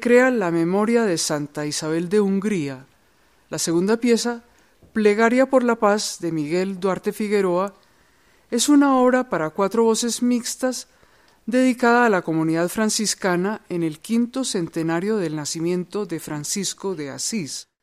recrea la memoria de Santa Isabel de Hungría. La segunda pieza, Plegaria por la Paz, de Miguel Duarte Figueroa, es una obra para 4 voces mixtas dedicada a la comunidad franciscana en el 5º centenario del nacimiento de Francisco de Asís.